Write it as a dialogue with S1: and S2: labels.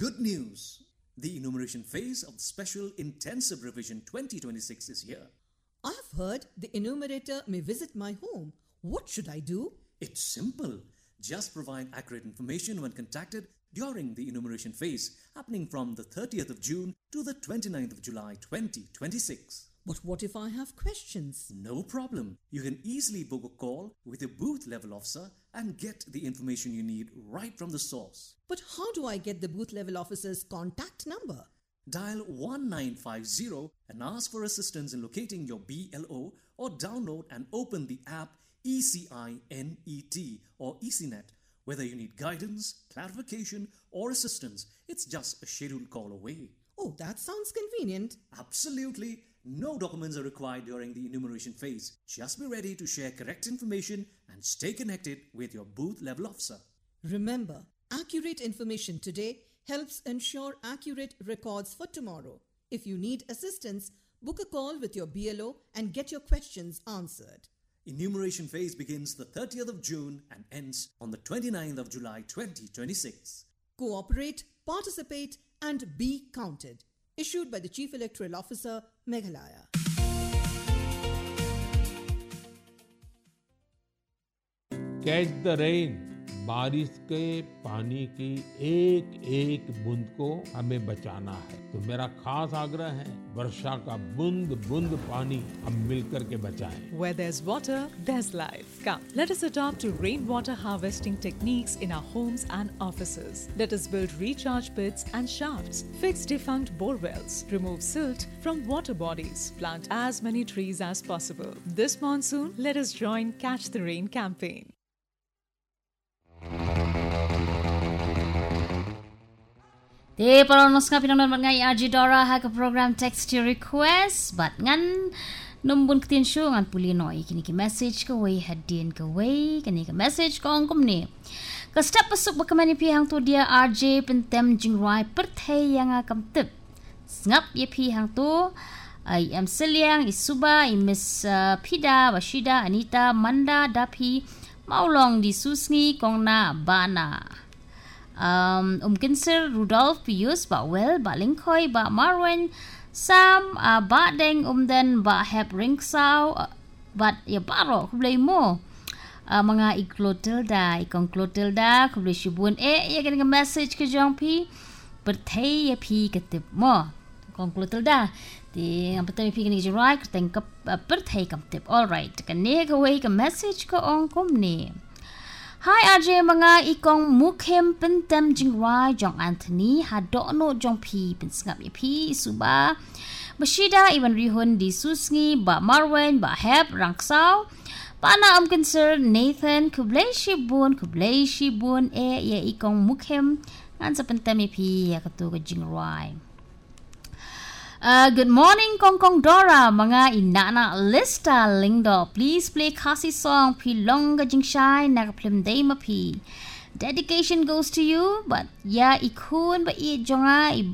S1: good news. The enumeration phase of the Special Intensive Revision 2026 is here.
S2: I've heard the enumerator may visit my home. What should I do?
S1: It's simple. Just provide accurate information when contacted during the enumeration phase, happening from the 30th of June to the 29th of July 2026.
S2: But what if I have questions?
S1: No problem. You can easily book a call with your booth level officer and get the information you need right from the source.
S2: But how do I get the booth level officer's contact number?
S1: Dial 1950 and ask for assistance in locating your BLO, or download and open the app ECINET or ECNet. Whether you need guidance, clarification, or assistance, it's just a scheduled call away.
S2: Oh, that sounds convenient.
S1: Absolutely. No documents are required during the enumeration phase. Just be ready to share correct information and stay connected with your booth level officer.
S2: Remember, accurate information today helps ensure accurate records for tomorrow. If you need assistance, book a call with your BLO and get your questions answered.
S1: Enumeration phase begins the 30th of June and ends on the 29th of July 2026.
S2: Cooperate, participate, and be counted. Issued by the Chief Electoral Officer, Meghalaya.
S3: Catch the rain, बारिश के पानी की एक एक बूंद को हमें बचाना है। तो मेरा खास आग्रह है, वर्षा का बूंद बूंद पानी हम मिलकर के बचाएं।
S4: Where there's water, there's life. Come, let us adopt to rainwater harvesting techniques in our homes and offices. Let us build recharge pits and shafts, fix defunct bore wells, remove silt from water bodies, plant as many trees as possible. This monsoon, let us join Catch the Rain campaign.
S5: Te paronos nga pinonod nga RJ Dora ha ka program text your request but ngan numbun kitin syo ngan pulinoy kini ki message ka way hadin ka way kini ka message ko ang kumni ka step pasuk ba kamani pihang to dia RJ pentem jingrai perthai yang kamtip ngap ye pihang to ay am seliang isuba I miss Pida Washida Anita Manda Dapi maulong di susni kong na bana Kinser Rudolph Pius ba well ba Lingkoy ba Marwen Sam ba deng den ba heb ringsaw bat ya baro kublay mo mga iklotilda ikong klotilda kublay shibun ya ganang message ka jong pi pertay ya pi katip mo kong klotilda di ang pertay pi ganang jiray kateng ka pertay katip. Alright kani ka way ka message ko ong kumni. Hi RJ mga ikong mukhem pentem jingrai jong Anthony hadono jong pi pensngap ye pi suba Bashida iban rihun di susngi ba Marwen ba heb rangsaw pana Kinser Nathan kublay shibun ye ikong mukhem ngan sa pentem ye pi ya katu ka jingrai. Good morning Kong Dora mga inana lista lingdo please play kasi song pilong gajing shai nagaplim day mapi dedication goes to you but ya ikun ba i jonga